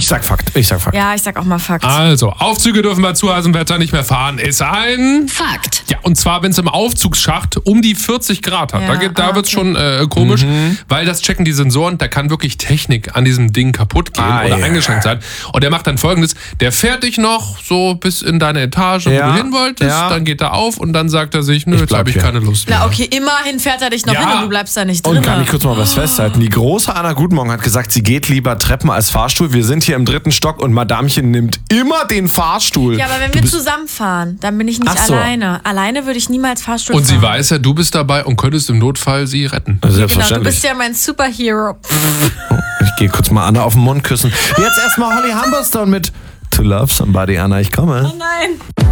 Ich sag Fakt. Ja, ich sag auch mal Fakt. Also, Aufzüge dürfen bei zu heißem Wetter nicht mehr fahren, ist ein Fakt. Ja, und zwar, wenn es im Aufzugsschacht um die 40 Grad hat. Ja, Da wird es schon komisch, weil das checken die Sensoren, da kann wirklich Technik an diesem Ding kaputt gehen oder eingeschränkt sein. Und der macht dann Folgendes, der fährt dich noch so bis in deine Etage, wo du hin wolltest, dann geht er auf und dann sagt er sich, nö, jetzt habe ich keine Lust mehr. Na okay, immerhin fährt er dich noch hin und du bleibst da nicht drin. Und kann ich kurz mal was festhalten. Die große Anna Gutmorgen hat gesagt, sie geht lieber Treppen als Fahrstuhl. Wir sind hier im 3. Stock und Madamchen nimmt immer den Fahrstuhl. Ja, aber wenn wir zusammenfahren, dann bin ich nicht alleine. Alleine würde ich niemals Fahrstuhl fahren. Und sie weiß ja, du bist dabei und könntest im Notfall sie retten. Selbstverständlich. Genau, du bist ja mein Superhero. Ich gehe kurz mal Anna auf den Mund küssen. Jetzt erstmal Holly Humberstone mit To Love Somebody, Anna, ich komme. Oh nein.